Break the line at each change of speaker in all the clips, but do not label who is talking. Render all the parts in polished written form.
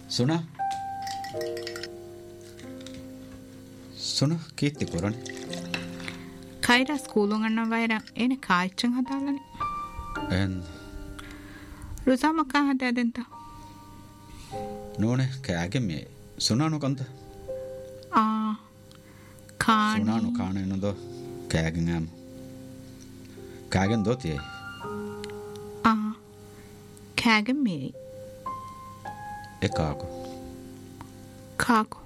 ಸುನಾ ಸುನಾ ಕೀರ್ತಿ ಕೊರನೆ
ಕೈರಾ ಸ್ಕೂಲುಂಗ್ ಅಣ್ಣ ವೈರ ಏನೆ ಕಾಯ್ಚಂಗ್ ಹದಾಲನೆ
ಏನ್
ರುಜಾಮಕ್ಕ ಹದೆ ಅದೆಂತ
ನೋನೆ ಕಾಗೆ ಮೇ ಸುನಾನು ಕಂತ
ಆ ಕಾಣಿ
ಸುನಾನು ಕಾಣೆನದು ಕಾಗೆಂ ಆಮ್ ಕಾಗೆನ್ ದೋತಿ
ಆ ಕಾಗೆ ಮೇ
ಕಾಕು
ಕಾಕು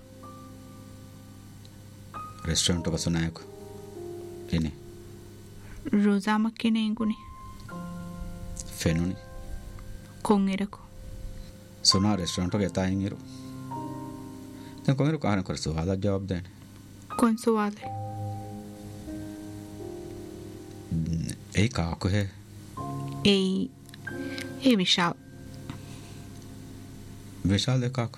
ರೆಸ್ಟೋರೆಂಟ್ ಕ ಸುನಾಯಕು ಕಿನೆ
ರುಜಾಮಕ್ಕಿನೆ ಇಂಗುನಿ
ಫೆನುನಿ
ಕೊಂಗಿರಕು
ಸುನಾ ರೆಸ್ಟೋರೆಂಟ್ ಕ ಎತಾಯಿಂ ಇರು දැන් කොහේර කාරණ කර සුවාදක් ජවාබ් දෙන්න
කොන් සුවාදේ
ඒ කාකු හේ
ඒ විශාල්
විශාල් කාකු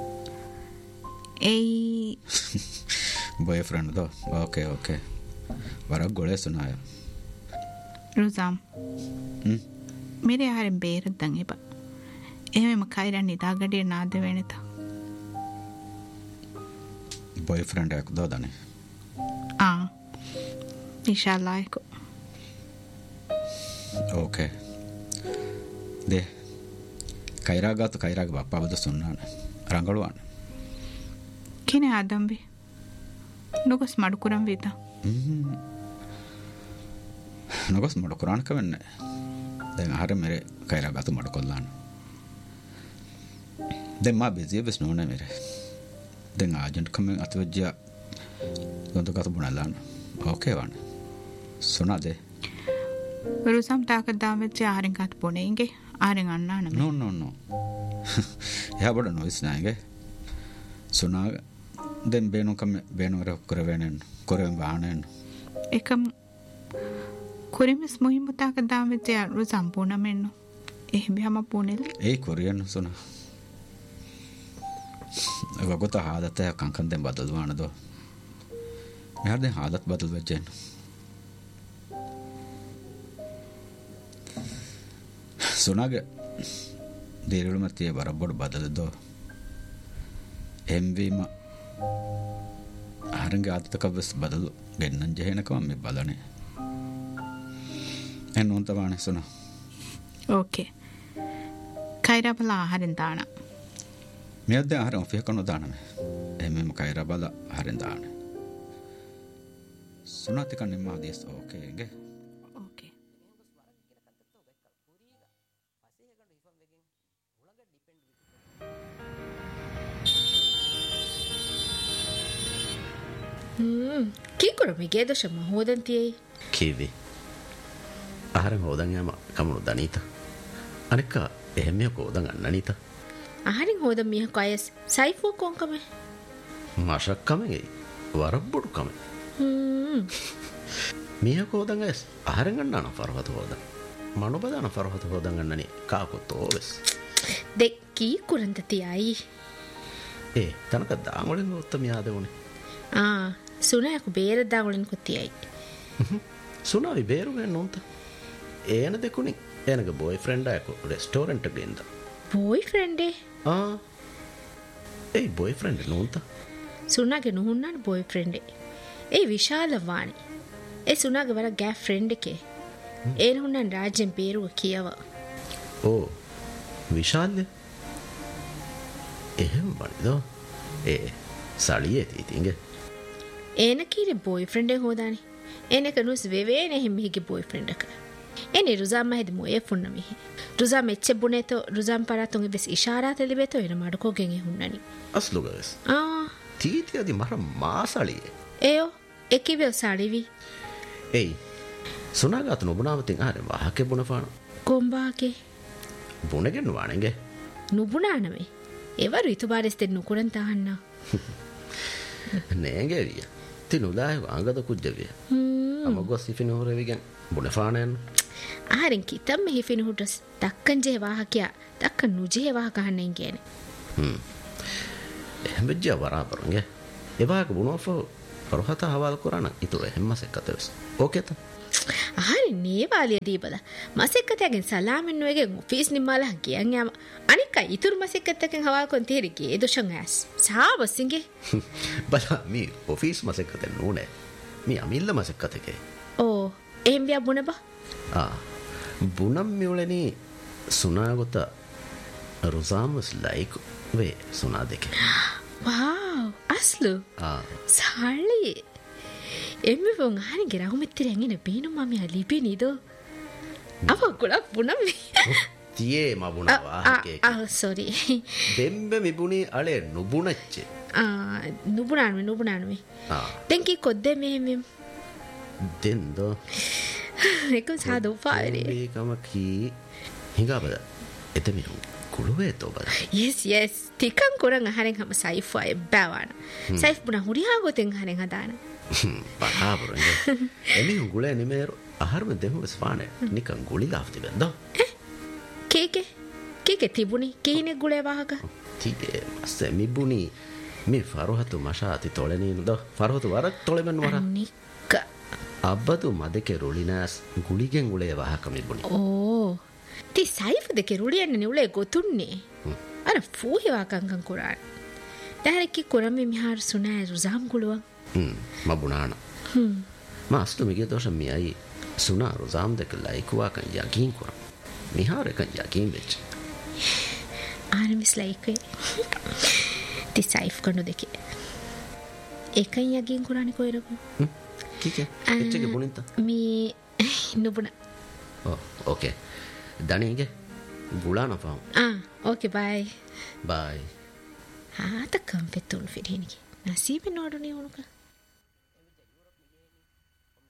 ඒ
බොයෆ්‍රෙන්ඩ් දෝ ඕකේ වරක් ගොලේ සුනාය
රුසාම් मेरे यार बेर दंगे बा एमे मकाइरा निदागडी नाद वेनेता
बॉयफ्रेंड एक दो दने
इंशाल्लाह को
ओके दे कैरागा तो कैरागा बापा बद सुन्ना ರಂಗಳವಾನ
किने आदम भी नुगस मडकुरम वीता
नुगस मडकुरान कवन्ने දැන් අහර මෙර කෛරාගත මඩකොල්ලාන දැන් මා බිසිය බස් නෝනේ මෙර දැන් ආජන්ට් කමෙන් අතවජ්ජා ගොන්තකත බුණලාන ඕකේ වань සුනාදේ
රුසම් තාක දාවෙච්ච ආරෙන් කත් බොනේගේ ආරෙන් අන්නාන
නෝ එහා බඩ නොයිස් නාගේ සුනා දැන් බේනෝ කම බේනෝ ර කරවෙනෙන් කරෙන් වානෙන්
එකම කොරිමස් මොහිමුතාක දාවෙච්ච රුසම් පුනමෙන්න එහෙම හැම පුනෙල
ඒ කොරියන් සුනා වගොත ආදත කංකන් දැන් බදල්වාන දෝ මෙහර දැන් ආදත් බදල් වෙච්චෙන් සුනාගේ දේරුළු මතිය බරබොඩ බදල දෝ එම්වීම ආරංග ආදත කවස් බදල් ගෙන්නන් ජෙහෙනකම මේ බලනේ එන්න උන්ට වානේ සුනා
ඕකේ කෛරා බලා ආහාරෙන් දාන
මෙයද ආහාර ඔෆිය කරන දානම එමෙම කෛරා බලා ආහාරෙන් දාන සුනා තික නිමා දේස් ඕකේ ගේ
ඕකේ
කීකර මිගේ දශම හොදන් තියයි
කීවි ආහාරෙන් හොදන් යම කමුණු දනීත අනික එහෙම යකෝදන් අන්නනීත
ආහාරෙන් හොදන් මිහ කයස් සයිෆෝ කොන්කම
මාෂක්කමයි වරබ්බොඩුකම මිහ කෝදන් ඇස් ආහාරෙන් ගන්නාන ෆරවත හොදන් මනුබදාන ෆරවත හොදන් ගන්නනේ කාකොතෝවස්
දෙක් කීකුරන්ත තියයි
ඒ තනක දාංගොලින් උත්තම යාද වුනේ
සුනායක බේර දාංගොලින් කොතියයි
සුනාවි බේරුගෙන් නොන්ත ඒන දෙකුණි එනක බොයි ෆ්‍රෙන්ඩ් අයකෝ රෙස්ටෝරන්ට් ගෙන්ද
බොයි ෆ්‍රෙන්ඩ්
ඒ බොයි ෆ්‍රෙන්ඩ් නොන්ත
සුනාගේ නුහුන්නාන බොයි ෆ්‍රෙන්ඩ් ඒ විශාල වාණි ඒ සුනාගේ වර ගෑ ෆ්‍රෙන්ඩ් එකේ ඒ නුහුන්නන් රාජ්‍යෙන් බේරුව කියව
ඕ විශාල්ය එහෙම බනිදෝ ඒ සලියේ තීතිංගේ
ඒන කීරේ බොයි ෆ්‍රෙන්ඩ් එක හොදානි එනක නුස් වෙවේන එහෙම මිහිගේ බොයි ෆ්‍රෙන්ඩ් එක එනි රුසාම් මහෙද මොයේ ෆුන්න මිහි රුසාම් එච්ච බුනේතෝ රුසාම් පරාතුන් වෙස් ඉෂාරාත ලිබේතෝ එන මඩකෝගෙන් එහුන්නනි
අස්ලුගස් තීතියදි මර මාසලියේ
එයෝ එකිවෙල් සාලිවි
එයි සුනාගත නොබුනාවතින් ආරේ වාහකේ බුනපාන
කොම්බාගේ
බුනගෙන වාණගේ
නුබුනානමේ එවරු ඉතුබාරස් දෙන්න නුකුරන් තාහන්නා
නෑගේරිය තිනුදාය වාංගද කුජ්ජවිය අමගොස් සිෆිනෝරවිගෙන් බුනපානයන්
ආරෙන් කිතම් හිෆිනුහුටස් දක්කන් ජේ වාහකයා දක්කන් නුජේ වාහකහන්නෙන් කියන්නේ
එහෙම වෙජ්ජා වරාපරංගේ එවාක බුනෝෆෝ පරහත හවල් කරන ඉතුරු එහෙම්මස් එක්කතවස් ඕකේත
ahari neevaliya deebada masekkatagen salamen nuege office nimala giyan yama anika itur masekkatagen hawa kon tihri ge doshan as saaba singe
bala mi office masekkatagen nune mi amilla masekkatake
oh ehembiya bunaba
bunam miuleni sunagota ruzamus like ve sunadeke
wow aslu sali emmi fon ahani ge rahumettire engene beenu mami alibi nido ava gulak bunam
tiye ma bunawa ke
sorry
dembe mi buni ale nubunacche
nubunaanme tenki kodde mehme
dendo
ekon sadu faare
kama ki hinga bada etemi kuluwe to bada
yes tikan korang aharen hama saif wa bawana saif buna huriha goten haren hadana
Pahabro emi gule nimero aharme demu sfane nikan guli lafti bendo
keke tibuni kine gule wahaga
tige asse mi buni mi farohatu mashati toleni do farohatu warak tolemen wara
nikka
abbadu madeke rulinas guligen gule wahaka mi buni
ti saif deke ruliyan ne ule gotunne ara fuhi wakankan kuran dahariki kurami mihar sunay ruzam gulwa
mabunana ma astu mige dosha mi ai suna ruzam dek laikwa kan yakin kura mihare kan yakin vech
ana mis like ti saif kanu deke ekan yakin kurani koiraku
kike echege buninta
mi nubuna
okay danige gulana fa
okay bye
ta
ta kan fetun firiniki nasibe noduni unuka